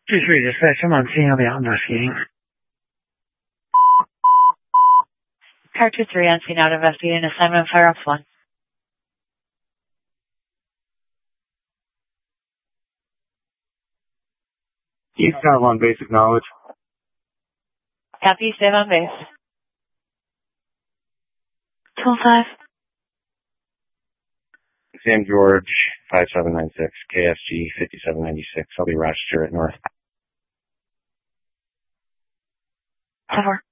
2-3 dispatch, I'm on scene. I'll be out investigating. Car 2-3 on scene out investigating assignment Fire Ops 1. You have on basic knowledge. Copy, stay on base. 12-5. Sam George, 5796, KSG 5796. I'll be Rochester at North. 5-4.